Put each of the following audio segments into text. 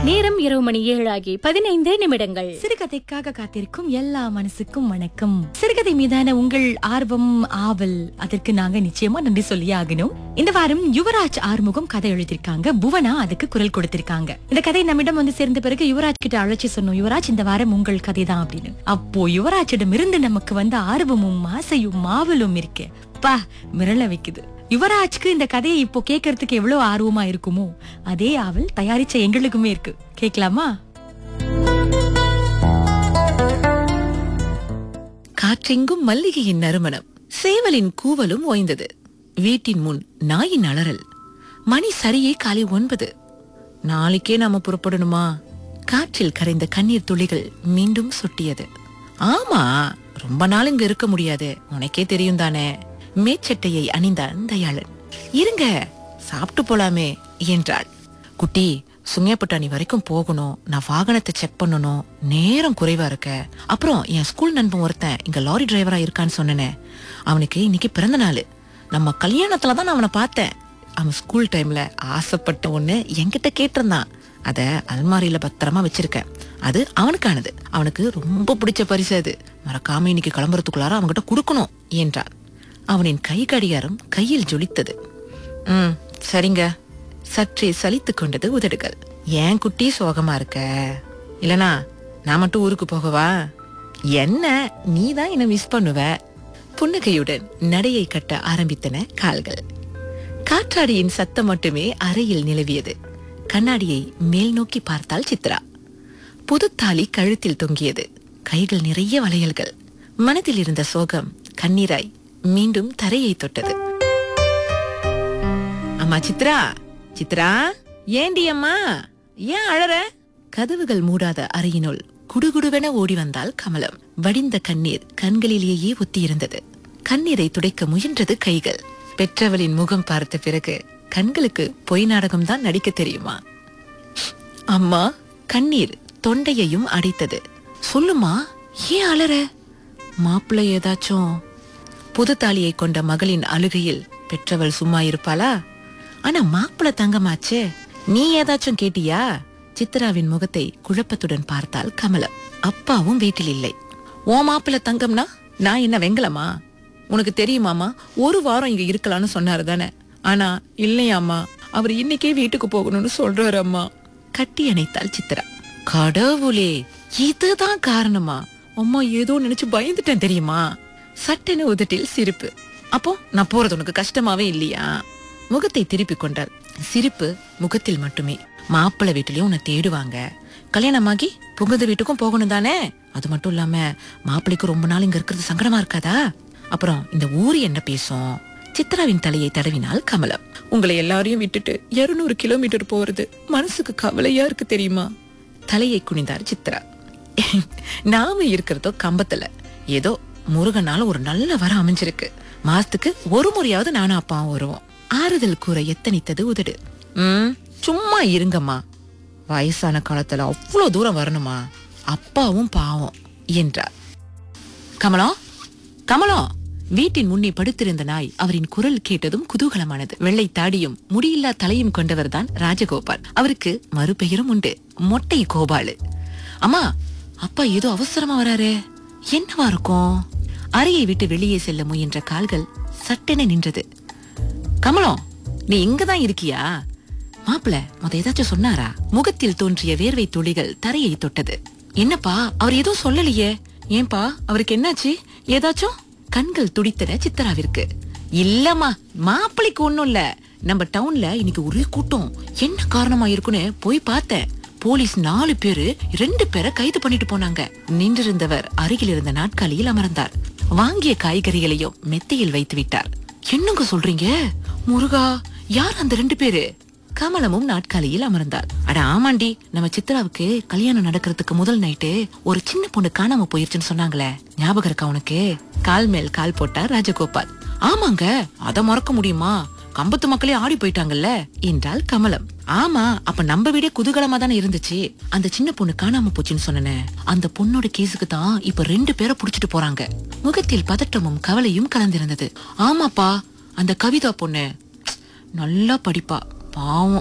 நேரம் இரவு மணி 7:15. சிறுகதைக்காக காத்திருக்கும் எல்லா மனசுக்கும் வணக்கம். சிறுகதை மீதான உங்கள் ஆர்வம், ஆவல், அதற்கு நாங்க நிச்சயமா நன்றி சொல்லியே ஆகணும். இந்த வாரம் யுவராஜ் ஆறுமுகம் கதை எழுதிருக்காங்க. புவனா அதுக்கு குரல் கொடுத்திருக்காங்க. இந்த கதை நம்மிடம் வந்து சேர்ந்த பிறகு யுவராஜ் கிட்ட அழைச்சி சொன்னோம், யுவராஜ் இந்த வாரம் உங்கள் கதை தான் அப்படின்னு. அப்போ யுவராஜிடம் இருந்து நமக்கு வந்து ஆர்வமும் ஆசையும் ஆவலும் இருக்கு. பா, மிரள வைக்குது. யுவராஜ்க்கு இந்த கதையை இப்போ கேட்கறதுக்கு எவ்வளவு ஆர்வமா இருக்குமோ அதே ஆவல் தயாரிச்ச எங்களுக்குமே இருக்கு. கேட்கலாமா? காற்றெங்கும் மல்லிகையின் நறுமணம், சேவலின் கூவலும் ஓய்ந்தது. வீட்டின் முன் நாயின் அலறல். மணி சரியே காலை 9. நாளைக்கே நாம புறப்படணுமா? காற்றில் கரைந்த கண்ணீர் துளிகள் மீண்டும் சொட்டியது. ஆமா, ரொம்ப நாள் இங்க இருக்க முடியாது, உனக்கே தெரியும் தானே. மேச்சட்டையை அணிந்தான் தயாளன். இருங்க, சாப்பிட்டு போலாமே என்றாள். குட்டி, சுங்கப்பட்டாணி வரைக்கும் போகணும், நான் வாகனத்தை செக் பண்ணணும், நேரம் குறைவா இருக்க. அப்புறம் என் ஸ்கூல் நண்பன் ஒருத்தன் இங்க லாரி டிரைவரா இருக்கான்னு சொன்னனே, அவனுக்கு இன்னைக்கு பிறந்த நாள். நம்ம கல்யாணத்துலதான் நான் அவனை பார்த்தேன். அவன் ஸ்கூல் டைம்ல ஆசைப்பட்ட ஒண்ணு என்கிட்ட கேட்டிருந்தான். அத அல்மாரியில பத்திரமா வச்சிருக்கேன். அது அவனுக்கானது. அவனுக்கு ரொம்ப பிடிச்ச பரிசு அது. மறக்காம இன்னைக்கு கிளம்புறதுக்குள்ளார அவன்கிட்ட கொடுக்கணும் என்றான். அவனின் கை கடிகாரம் கையில் ஜொலித்தது. சரிங்க. சற்றே சலித்து கொண்டது உதடுகள். ஏன் குட்டி சோகமா இருக்க? இல்லனா நான் மட்டும் ஊருக்கு போகவா? என்ன, நீதான் என்ன மிஸ் பண்ணுவ. புன்னகையுடன் நடையை கட்ட ஆரம்பித்தன கால்கள். காற்றாடியின் சத்தம் மட்டுமே அறையில் நிலவியது. கண்ணாடியை மேல் நோக்கி பார்த்தாள் சித்ரா. புதுத்தாலி கழுத்தில் தொங்கியது. கைகள் நிறைய வளையல்கள். மனதில் இருந்த சோகம் கண்ணீராய் மீண்டும் தரையை தொட்டது. அம்மா சித்ரா, சித்ரா, ஏண்டி அம்மா, ஏன் அழற? கதவுகள் மூடாத அறையினுள் குடுகுடுவென ஓடி வந்தாள் கமலம். வடிந்த கண்ணீர் கண்களிலேயே ஒத்தியிருந்தது. கண்ணீரை துடைக்க முயன்றது கைகள். பெற்றவளின் முகம் பார்த்த பிறகு கண்களுக்கு பொய் நாடகம் தான் நடிக்க தெரியுமா? அம்மா, கண்ணீர் தொண்டையையும் அடைத்தது. சொல்லுமா, ஏன் அழற? மாப்பிள்ளை ஏதாச்சும்? புது தாலியை கொண்ட மகளின் அழுகையில் பெற்றவள் சும்மா இருப்பாளா? ஆனா மாப்பிள்ளை தங்கமாச்சே, நீ ஏதாச்சும் கேட்டியா? சித்ராவின் முகத்தை குழப்பத்துடன் பார்த்தாள் கமலம். அப்பாவும் வீட்டில் இல்லை. ஓ மாப்பிள்ளை தங்கம்னா நான் என்ன வெங்கலமா? உனக்கு தெரியுமாமா, ஒரு வாரம் இங்க இருக்கலாம்னு சொன்னாரு தானே. ஆனா இல்லையாமா, அவர் இன்னைக்கே வீட்டுக்கு போகணும்னு சொல்றாரு அம்மா. கட்டி அணைத்தாள் சித்ரா. கடவுளே, இதுதான் காரணமா? அம்மா ஏதோ நினைச்சு பயந்துட்டேன் தெரியுமா? சட்டென உதட்டில் சிரிப்பு. அப்போ நான் போறது உனக்கு கஷ்டமாவே இல்லையா? முகத்தை திருப்பிக் கொண்டாள். சிரிப்பு முகத்தில் மட்டுமே. மாப்பிள்ளை வீட்டிலயும் உன்னை தேடுவாங்க. கல்யாணமாகி புகுந்த வீட்டுக்கும் போகணும் தானே. அது மட்டும் இல்லாம மாப்பிள்ளைக்கு ரொம்ப நாள் இங்க இருக்கிறது சங்கடமா இருக்காதா? அப்புறம் இந்த ஊரு என்ன பேசும்? சித்ராவின் தலையை தடவினாள் கமலம். உங்களை எல்லாரையும் விட்டுட்டு 200 கிலோமீட்டர் போறது மனசுக்கு கவலையா இருக்கு தெரியுமா? தலையை குனிந்தார் சித்ரா. நாம இருக்கிறதோ கம்பத்துல. ஏதோ முருகனால ஒரு நல்ல வர அமைஞ்சிருக்கு. மாசத்துக்கு ஒரு முறையாவது நானும் அப்பாவும் வருவோம். ஆறுதல் கூற எத்தனித்தது உதடு. சும்மா இருங்கம்மா, வயசான காலத்துல அவ்வளவு தூரம் வரணுமா? அப்பாவும் பாவம் என்றார். கமலம், கமலம். வீட்டின் முன்னே படுத்திருந்த நாய் அவரின் குரல் கேட்டதும் குதூகலமானது. வெள்ளை தாடியும் முடியில்லா தலையும் கொண்டவர் தான் ராஜகோபால். அவருக்கு மறுபெயரும் உண்டு, மொட்டை கோபாலு. அம்மா, அப்பா ஏதோ அவசரமா வராரு, என்னவா இருக்கும்? அறையை விட்டு வெளியே செல்ல முயன்ற கால்கள் சட்டென நின்றது. கமலம், நீ இங்கதான் இருக்கியா? மாப்பிள்ள மொத ஏதாச்சும் சொன்னாரா? முகத்தில் தோன்றிய வேர்வை துளிகள் தரையை தொட்டது. என்னப்பா, அவர் ஏதோ சொல்லலையே. ஏன்பா, அவருக்கு என்னாச்சு? ஏதாச்சும்? கண்கள் துடித்தன சித்ராவிற்கு. இல்லம்மா, மாப்பிள்ளைக்கு ஒண்ணும் இல்ல. நம்ம டவுன்ல இன்னைக்கு ஒரே கூட்டம். என்ன காரணமா இருக்குன்னு போய் பார்த்தேன். போலீஸ் 4 பேரு 2 பேரை கைது பண்ணிட்டு போனாங்க. நின்றிருந்தவர் அருகில் இருந்த நாட்காலியில் அமர்ந்தார். வாங்கிய காய்கறிகளையும் மெத்தையில் வைத்து விட்டார். என்னங்க சொல்றீங்க? முருகா, யார் அந்த 2 பேரு? கமலமும் நாட்காலியில் அமர்ந்தாள். அட ஆமாண்டி, நம்ம சித்ராவுக்கு கல்யாணம் நடக்கிறதுக்கு முதல் நைட்டு ஒரு சின்ன பொண்ணு காணாம போயிருச்சுன்னு சொன்னாங்களே, ஞாபகம் இருக்கா உனக்கு? கால் மேல் கால் போட்டார் ராஜகோபால். ஆமாங்க, அத மறக்க முடியுமா? கம்பத்து மக்களே ஆடி போயிட்டாங்கல்ல என்றாள் கமலம். ஆமா, அப்ப நம்ம வீடே குதூகலமா தானே இருந்துச்சு. அந்த சின்ன பொண்ணு காணாம போச்சுன்னு சொன்னனே, அந்த பொண்ணோட கேஸுக்கு தான் இப்ப 2 பேரை புடிச்சிட்டு போறாங்க. முகத்தில் பதட்டமும் கவலையும் கலந்திருந்தது. ஆமாப்பா, அந்த கவிதா பொண்ணு நல்லா படிப்பா, பாவம்.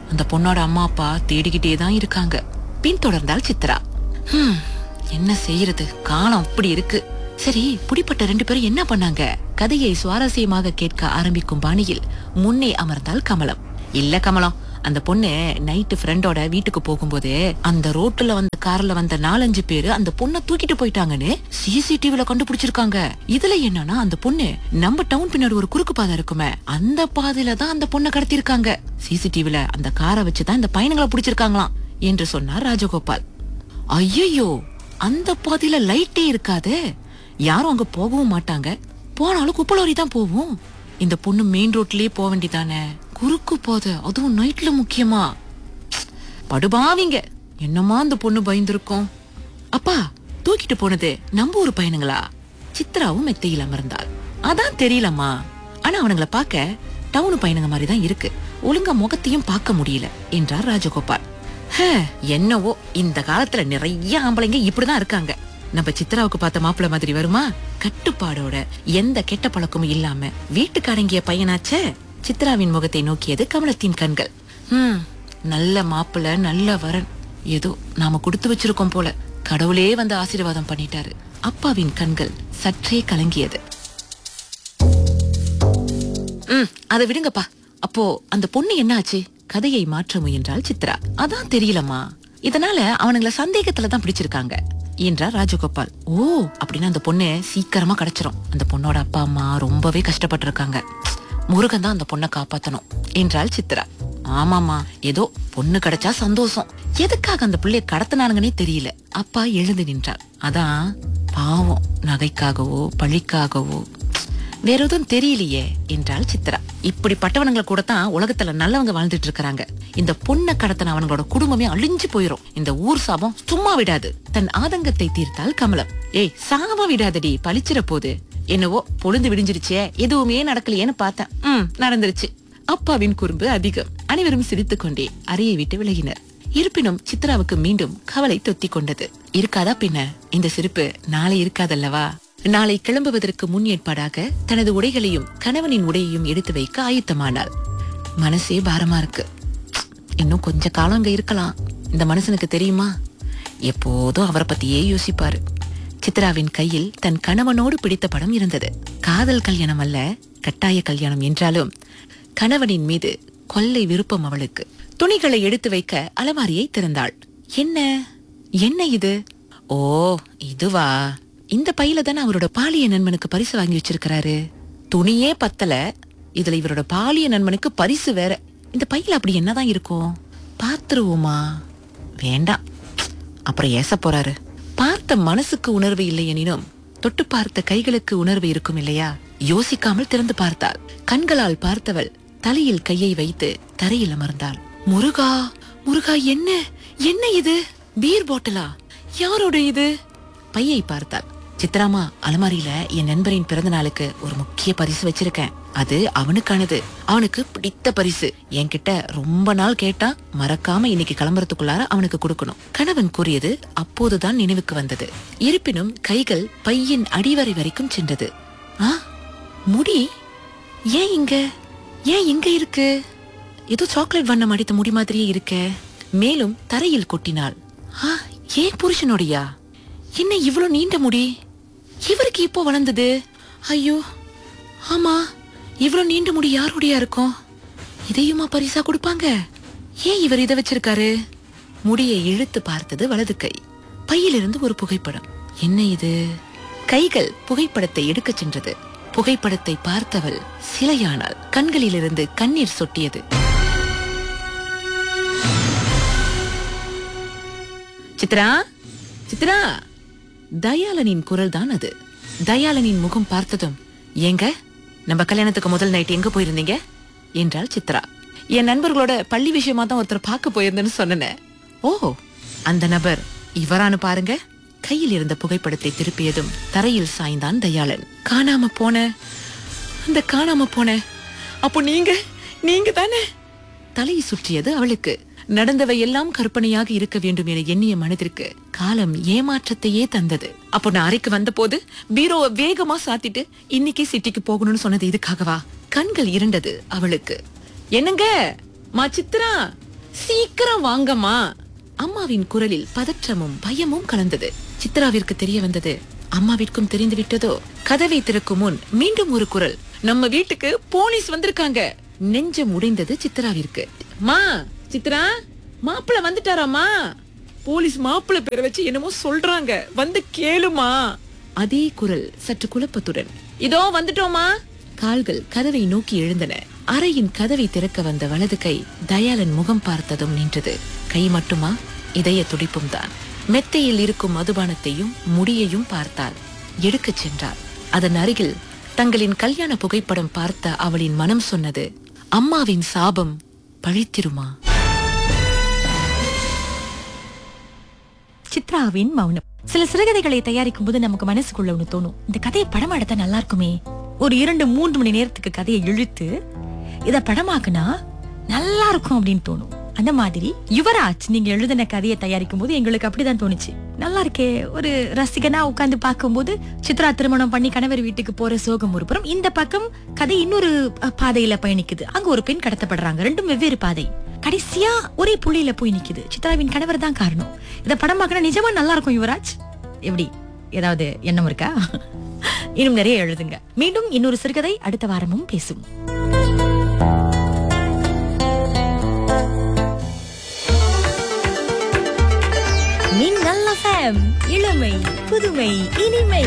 அந்த பொண்ணோட அம்மா அப்பா தேடிக்கிட்டே தான் இருக்காங்க. பின்தொடர்ந்தாள் சித்ரா. என்ன செய்யறது, காலம் அப்படி இருக்கு. சரி, புடிப்பட்ட 2 பேரும் என்ன பண்ணாங்க? கதையை சுவாரஸ்யமாக கேட்க ஆரம்பிக்கும் பாணியில் முன்னே அமர்ந்தாள் கமலம். இல்ல கமலம், அந்த பொண்ணு நைட்டு ஃப்ரெண்டோட வீட்டுக்கு போகும்போது அந்த ரோட்டுல வந்த கார்ல வந்த 4-5 பேரு அந்த பொண்ணை தூக்கிட்டு போயிட்டாங்கன்னு சிசிடிவில கண்டுபிடிச்சிருக்காங்க. இதுல என்னன்னா, அந்த பொண்ணு நம்ம டவுன் பின்னாடி ஒரு குறுக்கு பாதை இருக்குமே, அந்த பாதையில தான் அந்த பொண்ணை கடத்திருக்காங்க. சிசிடிவில அந்த காரை வச்சுதான் இந்த பயணங்களை பிடிச்சிருக்காங்களாம் என்று சொன்னார் ராஜகோபால். ஐயோ, அந்த பாதையில லைட்டே இருக்காதே, யாரும் அங்க போகவும் மாட்டாங்க, போனாலும் குப்பலோரி தான் போவோம். இந்த பொண்ணு மெயின் ரோட்லயே போக வேண்டியதானே, குறுக்கு போத, அதுவும் நைட்ல முக்கியமா. படுபாவிங்க, என்னமா அந்த பொண்ணு பயந்துருக்கும். அப்பா, தூக்கிட்டு போனது நம்ம ஊர் பையனுங்களா? சித்ராவும் மெத்தையில் அமர்ந்தாள். அதான் தெரியலம்மா, ஆனா அவனுங்களை பார்க்க டவுன் பையனுங்க மாதிரி தான் இருக்கு, ஒழுங்கா முகத்தையும் பார்க்க முடியல என்றார் ராஜகோபால். என்னவோ இந்த காலத்துல நிறைய ஆம்பளைங்க இப்படிதான் இருக்காங்க. நம்ம சித்ராவுக்கு பார்த்த மாப்பிள்ள மாதிரி வருமா? கட்டுப்பாடோட, எந்த கெட்ட பழக்கமும் இல்லாம வீட்டுக்கு அடங்கிய பையனாச்சே. சித்ராவின் முகத்தை நோக்கியது கமலத்தின் கண்கள். நல்ல மாப்பிள்ள, நல்ல வரன், ஏதோ நாம கொடுத்து வச்சிருக்கோம் போல. கடவுளே வந்து ஆசீர்வாதம் பண்ணிட்டாரு. அப்பாவின் கண்கள் சற்றே கலங்கியது. அதை விடுங்கப்பா. அப்போ அந்த பொண்ணு என்ன ஆச்சு? கதையை மாற்ற முயன்றாள் சித்ரா. அதான் தெரியலம்மா, இதனால அவனுங்கள சந்தேகத்துலதான் பிடிச்சிருக்காங்க என்றார் ராஜகோபால். ஓ, அப்படின்னா அந்த பொண்ணு சீக்கிரமா கிடைச்சிரும். அந்த பொண்ணோட அப்பா அம்மா ரொம்பவே கஷ்டப்பட்டு இருக்காங்க. முருகன் தான் அந்த பொண்ணை காப்பாத்தணும் என்றாள் சித்ரா. ஆமாமா, ஏதோ பொண்ணு கிடைச்சா சந்தோஷம். எதுக்காக அந்த பிள்ளைய கடத்தினானுங்கன்னே தெரியல. அப்பா எழுந்து நின்றார். அதான் பாவம், நகைக்காகவோ பழிக்காகவோ வேற எதுவும் தெரியலையே என்றாள் சித்ரா. இப்படிப்பட்டவனுங்களை கூட தான் உலகத்துல நல்லவங்க வாழ்ந்துட்டு இருக்காங்க. இந்த பொண்ணை கடத்தின அவங்களோட குடும்பமே அழிஞ்சு போயிரும். இந்த ஊர் சாபம் சும்மா விடாது. தன் ஆதங்கத்தை தீர்த்தாள் கமலம். ஏய், சாபம் விடாதடி, பழிச்சிட போது. என்னவோ பொழுது விடிஞ்சிருச்சே, எதுவுமே நடக்கலையேன்னு பார்த்தேன். நடந்துருச்சு. அப்பாவின் குறும்பு அதிகம். அனைவரும் சிரித்துக் கொண்டே அறையை விட்டு விலகினர். இருப்பினும் சித்ராவுக்கு மீண்டும் கவலை தொத்தி கொண்டது. இருக்காதா பின்ன, இந்த சிரிப்பு நாளை இருக்காதல்லவா? நாளை கிளம்புவதற்கு முன் ஏற்பாடாக தனது உடைகளையும் கணவனின் உடையையும் எடுத்து வைக்க ஆயத்தமானாள். மனசே பாரமா இருக்கு. இன்னும் கொஞ்ச காலம் அங்க இருக்கலாம். இந்த மனுஷனுக்கு தெரியுமா, எப்போதும் அவரை பத்தியே யோசிப்பாரு. சித்ராவின் கையில் தன் கணவனோடு பிடித்த படம் இருந்தது. காதல் கல்யாணம் அல்ல, கட்டாய கல்யாணம் என்றாலும் கணவனின் மீது கொள்ளை விருப்பம் அவளுக்கு. துணிகளை எடுத்து வைக்க அலமாரியை திறந்தாள். என்ன என்ன இது? ஓ, இதுவா? இந்த பையில தானே அவரோட பாலிய நண்பனுக்கு பரிசு வாங்கி வச்சிருக்கிறாரு. துணியே பத்தல, இதுல இவரோட பாலிய நண்பனுக்கு பரிசு வேற. இந்த பையில அப்படி என்னதான் இருக்கும்? பாத்துருவோமா? வேண்டாம், அப்புறம் ஏச போறாரு. பார்த்த மனசுக்கு உணர்வு இல்லை எனினும் தொட்டு பார்த்த கைகளுக்கு உணர்வு இருக்கும் இல்லையா? யோசிக்காமல் திறந்து பார்த்தாள். கண்களால் பார்த்தவள் தலையில் கையை வைத்து தரையில் அமர்ந்தாள். முருகா, முருகா, என்ன என்ன இது? பீர் பாட்டிலா? யாரோட இது? பையை பார்த்தாள். சித்ராமா, அலமாரியில என் நண்பரின் பிறந்த நாளுக்கு ஒரு முக்கிய பரிசு வச்சிருக்கேன். அது அவனுக்கானது, அவனுக்கு பிடித்த பரிசு. என்கிட்ட ரொம்ப நாள் கேட்டா, மறக்காம இன்னைக்கு கிளம்புறதுக்குள்ளார அவனுக்கு கொடுக்கணும். கணவன் கூறியது அப்போதுதான் நினைவுக்கு வந்தது. இருப்பினும் கைகள் பையின் அடிவரை வரைக்கும் சென்றது. முடி ஏன் இங்க இருக்கு? ஏதோ சாக்லேட் வண்ணம் அடித்த முடி மாதிரியே இருக்க. மேலும் தரையில் கொட்டினாள். ஏன் புருஷனுடையா? என்ன இவ்வளவு நீண்ட முடி? இவருக்கு இப்போ வளர்ந்தது? ஐயோ, ஆமா, இவ்வளவு நீண்ட முடி யாருடையா இருக்கும்? இதையுமா பரிசா கொடுப்பாங்க? ஏன் இவர் இதை வச்சிருக்காரு? முடியை இழுத்து பார்த்தது வலது கை. பையிலிருந்து ஒரு புகைப்படம். என்ன இது? கைகள் புகைப்படத்தை எடுக்க சென்றது. புகைப்படத்தை பார்த்தவள் சிலையானாள். கண்களிலிருந்து கண்ணீர் சொட்டியது. சித்ரா, சித்ரா! தயாளனின் குரல் தான் அது. தயாளனின் முகம் பார்த்ததும், ஏங்க, நம்ம கல்யாணத்துக்கு முதல் நைட் எங்க போயிருந்தீங்க என்றாள் சித்ரா. என் நண்பர்களோட பள்ளி விஷயமா தான் ஒருத்தர் பார்க்க போயிருந்தேன்னு சொன்னேன். ஓ, அந்த நபர் இவரானு பாருங்க. கையில் இருந்த புகைப்படத்தை திருப்பியதும் தரையில் சாய்ந்தான் தயாளன். காணாம போன அப்போ நீங்க தானே? தலை சுற்றியது அவளுக்கு. நடந்தவை எல்லாம் கற்பனையாக இருக்க வேண்டும் என எண்ணிய மனதிற்கு காலம் ஏமாற்றத்தையே தந்தது. அப்போ நான் அறைக்கு வந்த போது பீரோவை வேகமா சாத்திட்டு இன்னைக்கே சிட்டிக்கு போகணும்னு சொன்னது இதுக்காகவா? கண்கள் இருண்டது அவளுக்கு. என்னங்க மா சித்ரா, சீக்கிரம் வாங்கம்மா. அம்மாவின் குரலில் பதற்றமும் பயமும் கலந்தது. சித்ராவிற்கு தெரிய வந்தது, அம்மாவிற்கும் தெரிந்து விட்டதோ. கதவை திறக்கும் முன் மீண்டும் ஒரு குரல், நம்ம வீட்டுக்கு போலீஸ் வந்திருக்காங்க. நெஞ்சம் உடைந்தது சித்ராவிற்கு. மா, சித்ரா, மாப்பிள்ள வந்துட்டாராமா? போலீஸ் மாப்பிள்ள பேரை வச்சு என்னமோ சொல்றாங்க, வந்து கேளுமா. அதே குரல் சற்று குழப்பத்துடன், இதோ வந்துட்டோமா. கால்கள் கதவை நோக்கி எழுந்தன. அறையின் கதவை திறக்க வந்த வலது கை தயாளன் முகம் பார்த்ததும் நின்றது. கை மட்டுமா, இதய துடிப்பும் தான். மெத்தையில் இருக்கும் மதுபானத்தையும் முடியையும் பார்த்தாள். எடுக்கச் சென்றாள். அதன் அருகில் தங்களின் கல்யாண புகைப்படம் பார்த்த அவளின் மனம் சொன்னது, அம்மாவின் சாபம் பழித்திருமா. சித்ராவின் மௌனம். சில சிறுகதைகளை தயாரிக்கும் போது நமக்கு மனசுக்குள்ள ஒண்ணு தோணும், இந்த கதையை படமா எடுத்தா நல்லா இருக்குமே. ஒரு 2-3 மணி நேரத்துக்கு கதையை இழுத்து இத படமாக்குனா நல்லா இருக்கும் அப்படின்னு தோணும். அந்த மாதிரி யுவராஜ் நீங்க எழுதின கதையை தயாரிக்கும் போது எங்களுக்கு அப்படிதான் தோணுச்சு. நல்லா இருக்கே, ஒரு ரசிகனா உட்கார்ந்து பார்க்கும்போது சித்ரா திருமணம் பண்ணி கணவர் வீட்டுக்கு போற சோகம் ஒரு புறம், இந்த பக்கம் கதை இன்னொரு பாதையில பயணிக்குது. அங்க ஒரு பெண் கடத்தப்படுறாங்க. ரெண்டும் வெவ்வேறு பாதை. கடைசியா ஒரே புள்ளியில போய் நிக்குது. சித்ராவின் கணவர் தான் காரணம். இத படமாக்குனா நிஜமா நல்லா இருக்கும் யுவராஜ். எப்படி, ஏதாவது எண்ணம் இருக்கா? இன்னும் நிறைய எழுதுங்க. மீண்டும் இன்னொரு சிறுகதை அடுத்த வாரமும் பேசும். நீங்கள் இளமை, புதுமை, இனிமை.